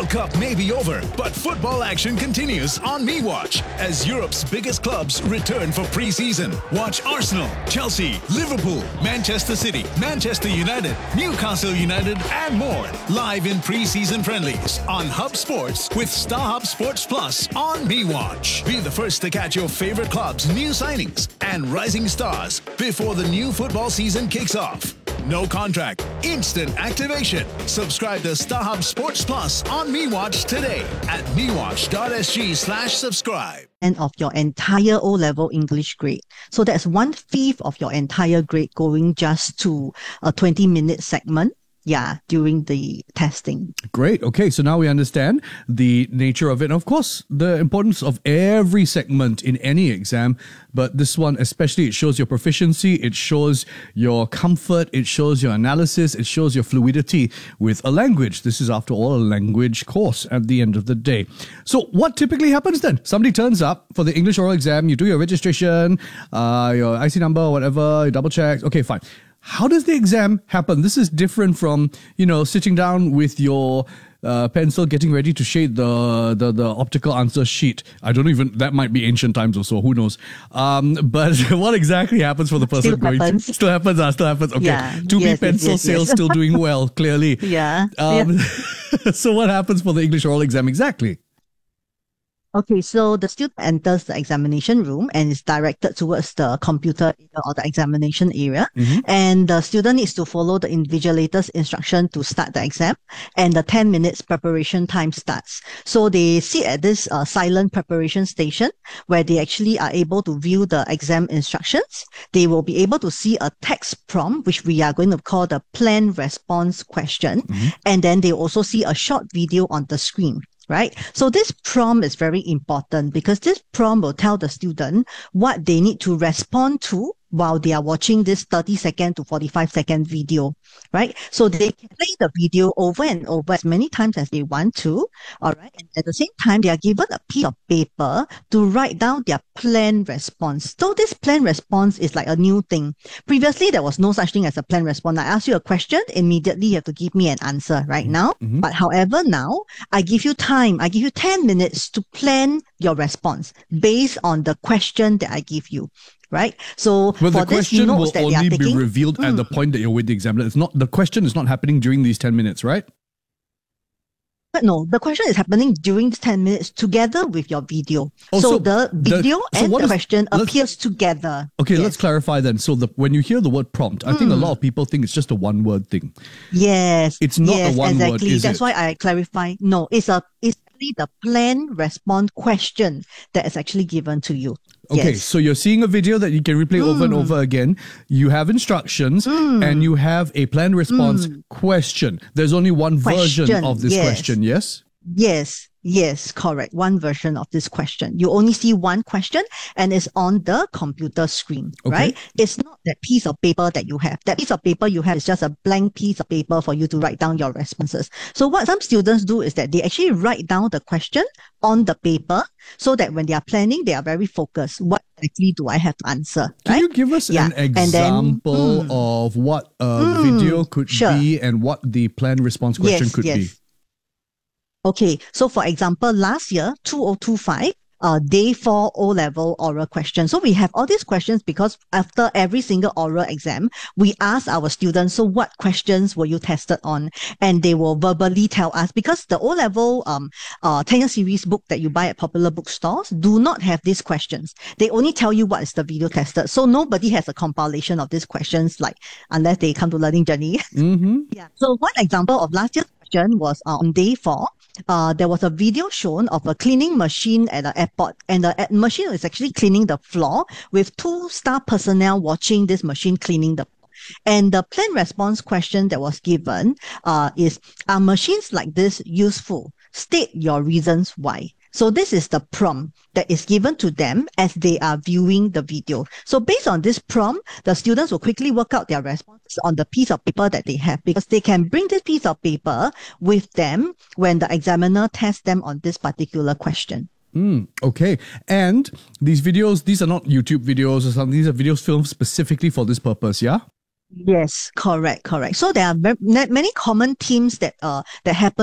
Cup may be over, but football action continues on MeWatch as Europe's biggest clubs return for pre-season. Watch Arsenal, Chelsea, Liverpool, Manchester City, Manchester United, Newcastle United, and more live in pre-season friendlies on Hub Sports with StarHub Sports Plus on MeWatch. Be the first to catch your favorite clubs' new signings and rising stars before the new football season kicks off. No contract, instant activation. Subscribe to StarHub Sports Plus on MeWatch today at mewatch.sg/subscribe. And of your entire O-level English grade. So that's 1/5 of your entire grade going just to a 20-minute segment. Yeah, during the testing. Great. Okay, so now we understand the nature of it. And of course, the importance of every segment in any exam. But this one especially, it shows your proficiency, it shows your comfort, it shows your analysis, it shows your fluidity with a language. This is, after all, a language course at the end of the day. So what typically happens then? Somebody turns up for the English oral exam, you do your registration, your IC number, whatever, you double check. Okay, fine. How does the exam happen? This is different from, sitting down with your pencil, getting ready to shade the optical answer sheet. That might be ancient times or so, who knows. But what exactly happens for the person Still happens. Still happens. Okay. Yeah. 2B pencil sales still doing well, clearly. Yeah. So what happens for the English oral exam exactly? Okay, so the student enters the examination room and is directed towards the computer area or the examination area. Mm-hmm. And the student needs to follow the invigilator's instruction to start the exam. And the 10 minutes preparation time starts. So they sit at this silent preparation station where they actually are able to view the exam instructions. They will be able to see a text prompt, which we are going to call the plan response question. Mm-hmm. And then they also see a short video on the screen. Right? So this prompt is very important because this prompt will tell the student what they need to respond to while they are watching this 30-second to 45-second video, right? So they can play the video over and over as many times as they want to, all right? And at the same time, they are given a piece of paper to write down their plan response. So this plan response is like a new thing. Previously, there was no such thing as a plan response. I ask you a question, immediately you have to give me an answer right now. Mm-hmm. But however, now, I give you time. I give you 10 minutes to plan your response based on the question that I give you. Right? So but for the question this will notes that only they are be taking, revealed at the point that you're with the examiner. The question is not happening during these 10 minutes, right? But no, the question is happening during 10 minutes together with your video. So the video and the question appears together. Okay, yes. Let's clarify then. So when you hear the word prompt, I think a lot of people think it's just a one-word thing. Yes. It's not a one exactly. word, is That's it? why I clarify. No, it's actually the plan response question that is actually given to you. Okay, yes. so you're seeing a video that you can replay over and over again. You have instructions and you have a plan response question. There's only one version of this question, yes? Yes, correct. One version of this question. You only see one question and it's on the computer screen, right? It's not that piece of paper that you have. That piece of paper you have is just a blank piece of paper for you to write down your responses. So what some students do is that they actually write down the question on the paper so that when they are planning, they are very focused. What exactly do I have to answer? Can you give us an example of what a video could be and what the plan response question could be? Okay, so for example, last year, 2025, day 4 O-level oral question. So we have all these questions because after every single oral exam, we ask our students, so what questions were you tested on? And they will verbally tell us because the O-level 10-year series book that you buy at popular bookstores do not have these questions. They only tell you what is the video tested. So nobody has a compilation of these questions, unless they come to Learning Journey. Mm-hmm. Yeah. So one example of last year's question was on day 4. There was a video shown of a cleaning machine at the airport, and the machine is actually cleaning the floor with 2 staff personnel watching this machine cleaning the floor. And the plan response question that was given is, are machines like this useful? State your reasons why. So this is the prompt that is given to them as they are viewing the video. So based on this prompt, the students will quickly work out their responses on the piece of paper that they have because they can bring this piece of paper with them when the examiner tests them on this particular question. Okay. And these videos, these are not YouTube videos or something. These are videos filmed specifically for this purpose, yeah? Yes, correct. So there are many common themes that happen